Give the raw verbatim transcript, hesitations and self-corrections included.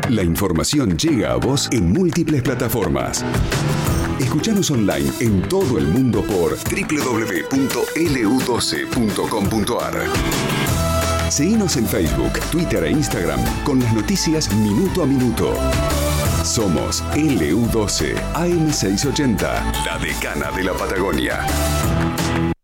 La información llega a vos en múltiples plataformas. Escuchanos online en todo el mundo por doble u doble u doble u punto ele u doce punto com punto a r. Seguinos en Facebook, Twitter e Instagram con las noticias minuto a minuto. Somos ele u doce A M seiscientos ochenta, la decana de la Patagonia.